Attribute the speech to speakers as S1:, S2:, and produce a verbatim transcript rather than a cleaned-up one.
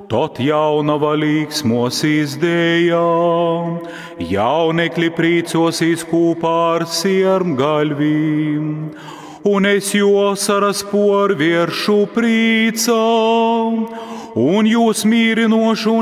S1: Tot jaunava līksmos izdējā, jaunekļi prīcosīs kopā ar siermgaļvīm, un es jūs aras porvieršu prīcā, un jūs mīrinošu un